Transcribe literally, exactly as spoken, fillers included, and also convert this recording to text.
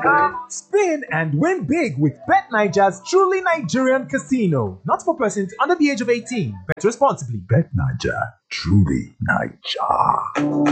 Spin and win big with Bet Niger's truly Nigerian casino. Not for persons under the age of eighteen. Bet responsibly. Bet Niger, truly Niger.